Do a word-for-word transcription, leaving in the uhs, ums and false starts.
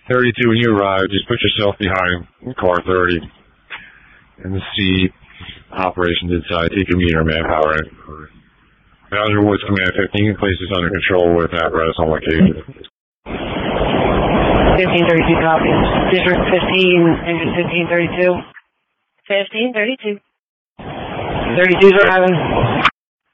thirty-two, when you arrive, just put yourself behind car thirty and see operations inside. Take your meter manpower in. Manager Woods Command fifteen places under control with apparatus on location. fifteen thirty-two copies. District fifteen, engine fifteen thirty-two. fifteen thirty-two. thirty-two's arriving.